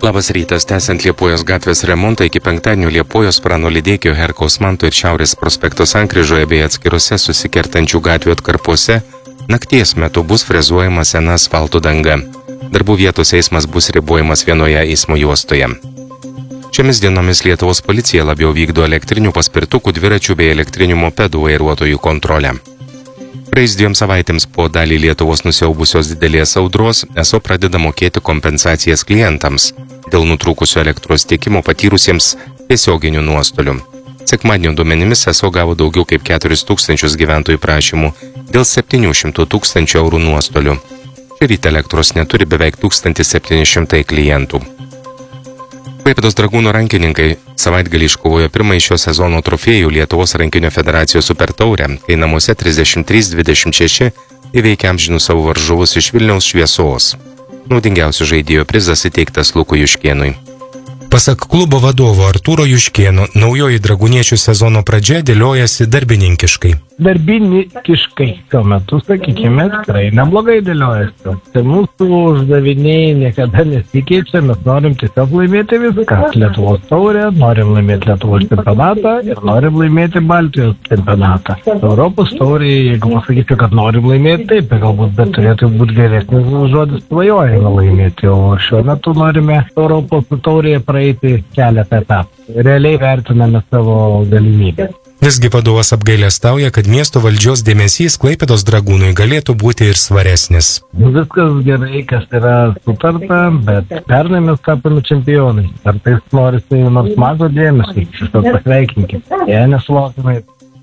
Labas rytas, tęsiant Liepojos gatvės remontą iki penktadienio Liepojos Prano Lydėkio, Herkaus Manto ir Šiaurės prospekto sankryžoje bei atskirose susikertančių gatvių atkarpose nakties metu bus frezuojama sena asfalto danga. Darbų vietos eismas bus ribojamas vienoje eismo juostoje. Šiomis dienomis Lietuvos policija labiau vykdo elektrinių paspirtukų, dviračių bei elektrinių mopedų vairuotojų kontrolę. Praėjus 2 savaitėms po dalį Lietuvos nusiaubusios didelės audros ESO pradeda mokėti kompensacijas klientams dėl nutrūkusio elektros tiekimo patyrusiems tiesioginių nuostolių. Sekmadienio duomenimis ESO gavo daugiau kaip 4000 gyventojų prašymų dėl 700 000 eurų nuostolių. Šįryt elektros neturi beveik 1700 klientų. Klaipėdos Dragūno rankininkai savaitgalį iškovojo pirmąjį šio sezono trofėjų Lietuvos rankinio federacijos supertaurę, kai namuose 33-26 įveikė amžinus savo varžovus iš Vilniaus Šviesos. Naudingiausių žaidėjo prizas įteiktas Lukui Juškėnui. Pasak klubo vadovo Artūro Juškėno, naujoji dragūniečių sezono pradžia dėliojasi darbininkiškai. Darbininkiškai šiuo metu, sakykime, tikrai neblogai dėliojasi. Tai mūsų uždaviniai niekada nesikeičia, mes norim tiesiog laimėti viską. Lietuvos taurę, norim laimėti Lietuvos čempionatą ir norim laimėti Baltijos čempionatą. Europos taurė, jeigu pasakysiu, kad norim laimėti, taip, galbūt, bet turėtų būti geresnis žodis svajojame laimėti, o šiuo metu norime Europos taurėje praeiti keletą etapų. Realiai vertiname savo galimybę. Visgi vadovas apgailestauja, kad miesto valdžios dėmesys Klaipėdos Dragūnui galėtų būti ir svaresnis. Viskas gerai, kas yra sutarta, bet pernai mes tapome čempionai. Kartais norisi nors mažo dėmesio, šitą pasveikinkite. Jei nesulaukime.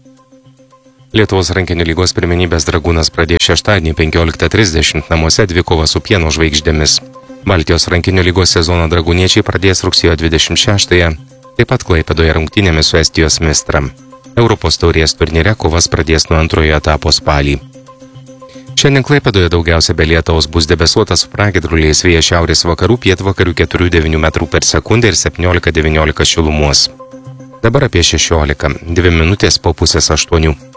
Lietuvos rankinio lygos pirmenybės Dragūnas pradės šeštadienį 15:30 namuose dvikovą su Pieno žvaigždėmis. Baltijos rankinio lygos sezoną dragūniečiai pradės rugsėjo 26-ąją, taip pat Klaipėdoje rungtynėmis su Estijos Mistra. Europos taurės turnyre kovas pradės nuo antrojo etapo spalį. Šiandien Klaipėdoje daugiausia be lietaus bus debesuotas su pragiedruliais, vėjas šiaurės vakarų, pietvakarių 4-9 metrų per sekundę ir 17-19 šilumos. Dabar apie 16, 2 minutės po 7:30.